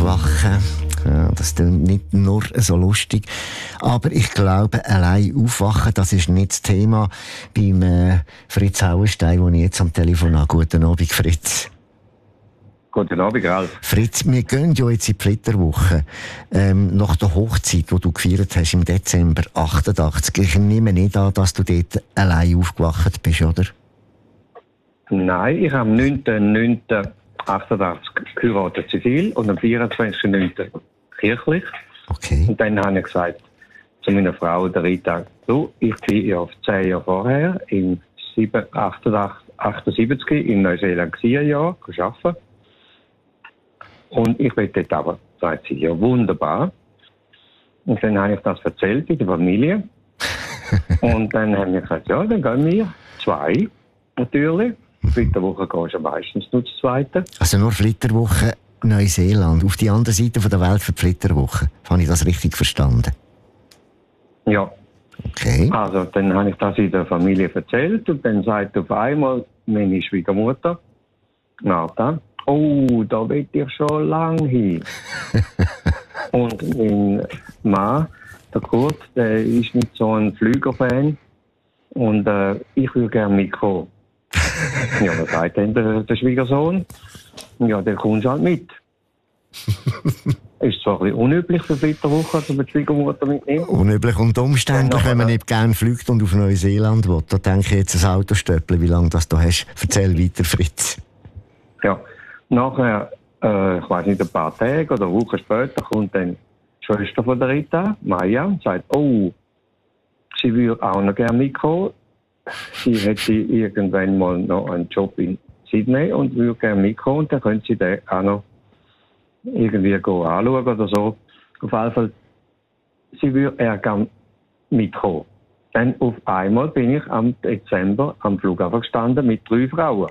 aufwachen. Ja, das klingt nicht nur so lustig. Aber ich glaube, allein aufwachen, das ist nicht das Thema beim Fritz Hauenstein, den ich jetzt am Telefon habe. Guten Abend, Fritz. Guten Abend, Ralf. Fritz, wir gehen ja jetzt in die Flitterwoche. Nach der Hochzeit, die du gefeiert hast im Dezember 88. Ich nehme nicht an, dass du dort allein aufgewacht bist, oder? Nein, ich habe am 9.9.88 geheiratet zivil und am 24.9. kirchlich. Okay. Und dann habe ich gesagt zu meiner Frau, der Rita, du, ich bin ja 10 Jahre vorher, in 78 in Neuseeland ein Jahr arbeiten. Und ich will dort aber, sagt sie, ja wunderbar. Und dann habe ich das erzählt in der Familie. Und dann haben wir gesagt, ja, dann gehen wir 2, natürlich. Flitterwoche gehst du meistens nur das zweite. Also nur Flitterwoche Neuseeland, auf die andere Seite der Welt für die Flitterwoche. Habe ich das richtig verstanden? Ja. Okay. Also, dann habe ich das in der Familie erzählt und dann sagt auf einmal meine Schwiegermutter, Martha, oh, da will ich schon lange hin. Und mein Mann, der Kurt, der ist nicht so ein Flügerfan und ich würde gerne mitkommen. Ja, was sagt dann der Schwiegersohn? Ja, der kommt halt mit. Ist zwar ein bisschen unüblich für Flitterwoche, dass man die Schwiegermutter mitnimmt. Unüblich und umständlich, wenn man nicht gerne fliegt und auf Neuseeland will. Da denke ich jetzt ein Autostöppel, wie lange das du hast. Erzähl weiter, Fritz. Ja, nachher, ich weiß nicht, ein paar Tage oder Wochen später kommt dann die Schwester von der Rita, Maya, und sagt, oh, sie würde auch noch gerne mitkommen. Sie hätte irgendwann mal noch einen Job in Sydney und würde gerne mitkommen. Und dann könnte sie den auch noch irgendwie anschauen oder so. Auf jeden Fall, sie würde gerne mitkommen. Dann auf einmal bin ich am Dezember am Flughafen gestanden mit 3 Frauen.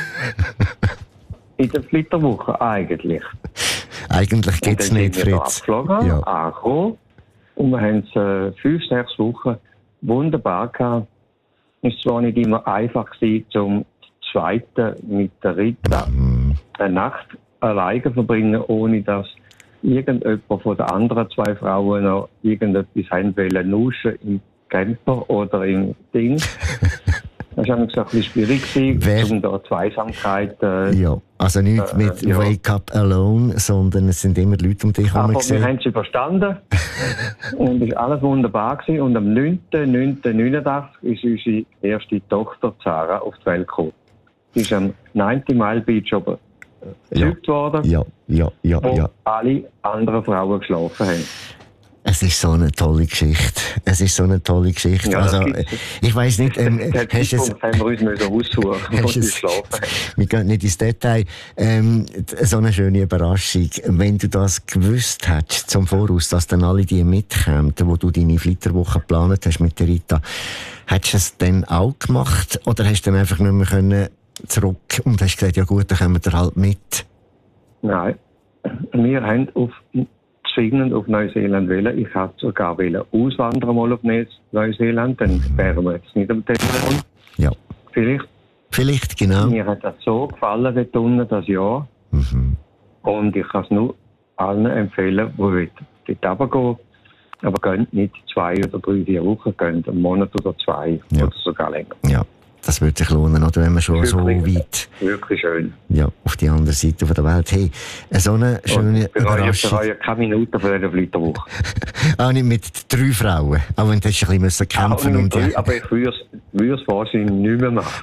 In der Flitterwoche eigentlich. Eigentlich geht es nicht, Fritz. Ja. Angekommen. Und wir haben es 5, 6 Wochen wunderbar gehabt. Es war zwar nicht immer einfach gewesen, zum Zweiten mit der Rita eine Nacht alleine verbringen, ohne dass irgendjemand von den anderen 2 Frauen noch irgendetwas haben wollen, nuschen im Camper oder im Ding. Das war ein bisschen schwierig gewesen, um da Zweisamkeit. Ja, also nicht mit Wake Up Alone, sondern es sind immer Leute um dich herum. Aber wir haben es überstanden und es war alles wunderbar gewesen. Und am 9.9.89 ist unsere erste Tochter Sarah auf die Welt gekommen. Sie ist am 90 Mile Beach oben gezeugt worden, wo alle anderen Frauen geschlafen haben. Es ist so eine tolle Geschichte. Ja, also, ich weiss nicht, haben wir uns aussuchen, wir gehen nicht ins Detail. So eine schöne Überraschung. Wenn du das gewusst hättest, zum Voraus, dass dann alle die mitkommen, wo du deine Flitterwoche geplant hast mit der Rita, hättest du es dann auch gemacht? Oder hast du dann einfach nicht mehr können zurück und hast gesagt, ja gut, dann kommen wir halt mit? Nein. Wir haben zwingend auf Neuseeland wählen. Ich hätte sogar auswandern mal auf Neuseeland, dann wären wir jetzt nicht am Telefon. Ja. Vielleicht, genau. Mir hat das so gefallen, dort unten, das Jahr. Und ich kann es nur allen empfehlen, die dort runtergehen. Aber gehen nicht 2 oder 3, 4 Wochen, gehen einen Monat oder 2 oder sogar länger. Ja. Das würde sich lohnen, oder, wenn man schon wirklich, so weit... Wirklich schön. Ja, auf die andere Seite der Welt. Hey, so eine schöne Überraschung. Ich bereue keine Minute von dieser Flitterwoche. Auch nicht mit 3 Frauen. Auch wenn du ein bisschen kämpfen musst. Aber ich würde es wahrscheinlich nicht mehr machen.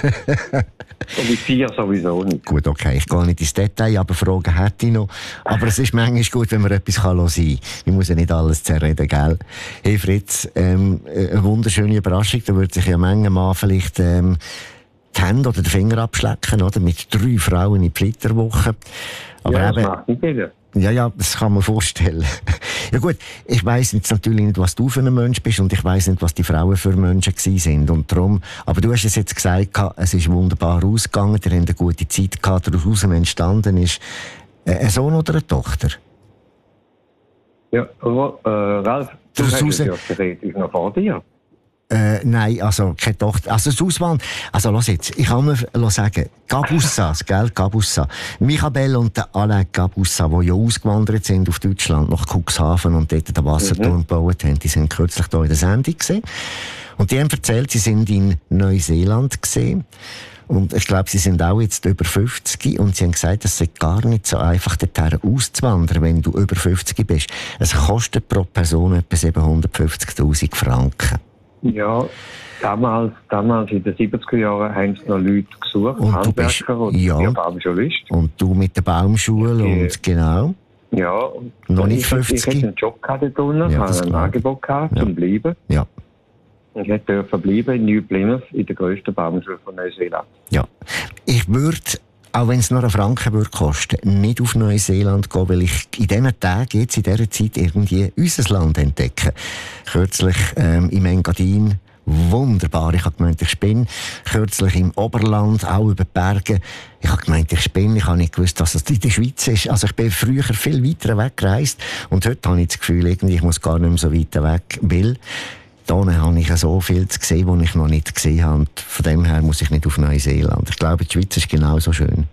Und mit 4 sowieso nicht. Gut, okay, ich gehe nicht ins Detail, aber Fragen hätte ich noch. Aber es ist manchmal gut, wenn man etwas sein kann. Ich muss ja nicht alles zerreden, gell? Hey Fritz, eine wunderschöne Überraschung. Da würde sich ja manchen Mann vielleicht die Hände oder den Finger abschlecken, oder? Mit 3 Frauen in die Flitterwoche. Aber ja, das macht nicht jeder. Ja, das kann man vorstellen. Ja gut, ich weiss jetzt natürlich nicht, was du für ein Mensch bist und ich weiss nicht, was die Frauen für Menschen gewesen sind und darum, aber du hast es jetzt gesagt, es ist wunderbar ausgegangen, ihr habt eine gute Zeit gehabt, daraus entstanden ist ein Sohn oder eine Tochter? Ja, Ralf, du hast ja theoretisch noch vor dir. Nein, also keine Tochter. Also das Auswandern, also lass jetzt, ich kann mir sagen, Gabussas, gell, Gabussa. Michael und der Alain Gabussa, die ja ausgewandert sind auf Deutschland, nach Cuxhaven und dort den Wasserturm gebaut haben, die sind kürzlich hier in der Sendung gesehen. Und die haben erzählt, sie sind in Neuseeland gesehen. Und ich glaube, sie sind auch jetzt über 50 und sie haben gesagt, es sei gar nicht so einfach, dorthin auszuwandern, wenn du über 50 bist. Es kostet pro Person etwa 750'000 Franken. Ja, damals in den 70er Jahren haben sie noch Leute gesucht, und Handwerker und Baumschulisten. Und du mit der Baumschule und genau. Ja, und noch nicht 50. Ich hatte einen Job gehabt dort unten, hatte ein Angebot gehabt, zum Bleiben. Ja. Und ich durfte bleiben in New Plymouth, in der grössten Baumschule von Neuseeland. Ja. Ich würde, auch wenn es nur einen Franken würde kosten, nicht auf Neuseeland gehen, weil ich in diesen Tagen, jetzt in dieser Zeit, irgendwie unser Land entdecke. Kürzlich im Engadin, wunderbar. Ich habe gemeint, ich spinne. Kürzlich im Oberland, auch über die Berge. Ich habe gemeint, ich spinne. Ich habe nicht gewusst, dass es in der Schweiz ist. Also ich bin früher viel weiter weg gereist. Und heute habe ich das Gefühl, irgendwie, ich muss gar nicht mehr so weit weg, weil da habe ich so viel gesehen, was ich noch nicht gesehen habe. Und von dem her muss ich nicht auf Neuseeland. Ich glaube, die Schweiz ist genauso schön.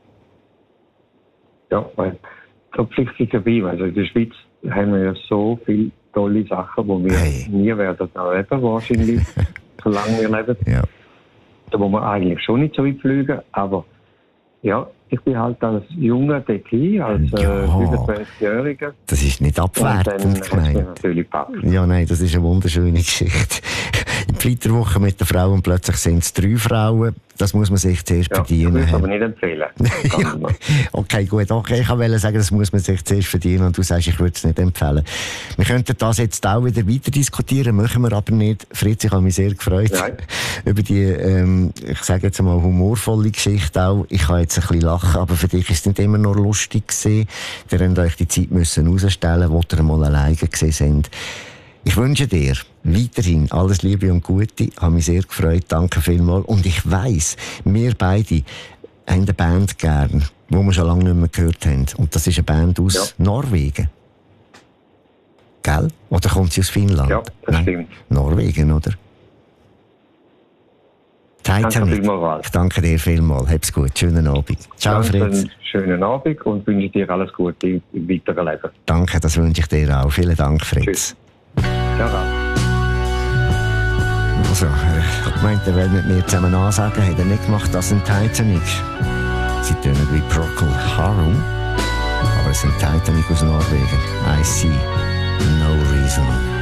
Ja, weil so pflichtig dabei. Also in der Schweiz haben wir ja so viele tolle Sachen, die wir nie werden erleben, wahrscheinlich, solange wir leben. Ja. Da wo wir eigentlich schon nicht so weit fliegen, aber ja, ich bin halt als Junge dort hin, als 25-Jähriger. Das ist nicht abwertend gemeint. Natürlich gepackt. Ja, nein, das ist eine wunderschöne Geschichte. In der Flitterwoche mit der Frau und plötzlich sind es 3 Frauen. Das muss man sich zuerst verdienen. Das würde ich aber nicht empfehlen. Ja. Okay, gut. Okay, ich wollte sagen, das muss man sich zuerst verdienen und du sagst, ich würde es nicht empfehlen. Wir könnten das jetzt auch wieder weiter diskutieren, machen wir aber nicht. Fritz, ich habe mich sehr gefreut über die, ich sage jetzt mal, humorvolle Geschichte auch. Ich kann jetzt ein bisschen lachen, aber für dich ist es nicht immer nur lustig gewesen. Ihr habt euch die Zeit müssen rausstellen, wo ihr mal alleine gewesen sind. Ich wünsche dir weiterhin alles Liebe und Gute. Ich habe mich sehr gefreut. Danke vielmals. Und ich weiss, wir beide haben eine Band gern, die wir schon lange nicht mehr gehört haben. Und das ist eine Band aus Norwegen. Gell? Oder kommt sie aus Finnland? Ja, das stimmt. Norwegen, oder? Titanic. Ich danke dir vielmals. Hab's gut. Schönen Abend. Ciao, Fritz. Einen schönen Abend und wünsche dir alles Gute im weiteren Leben. Danke, das wünsche ich dir auch. Vielen Dank, Fritz. Tschüss. Ciao. Also, ich habe gemeint, er will mit mir zusammen ansagen, hat er nicht gemacht, das sind Titanic. Sie tönen wie Procol Harum, aber es sind Titanic aus Norwegen. I see no reason.